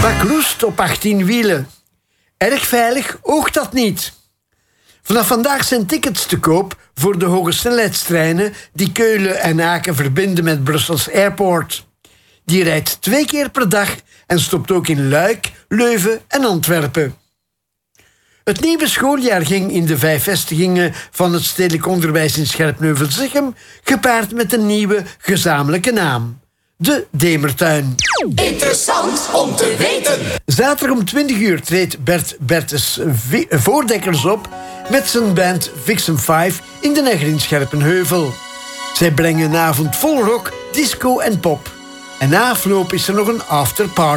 Vak Roest op 18 wielen. Erg veilig oogt dat niet. Vanaf vandaag zijn tickets te koop voor de hogesnelheidstreinen die Keulen en Aken verbinden met Brussels Airport. Die rijdt 2 keer per dag en stopt ook in Luik, Leuven en Antwerpen. Het nieuwe schooljaar ging in de 5 vestigingen van het stedelijk onderwijs in Scherpneuvel-Zichem gepaard met een nieuwe gezamenlijke naam. De Demertuin. Interessant om te weten. Zaterdag om 20 uur treedt Bert Bertes Voordekkers op met zijn band Vixen 5 in de Negger in Scherpenheuvel. Zij brengen een avond vol rock, disco en pop. En na afloop is er nog een afterparty.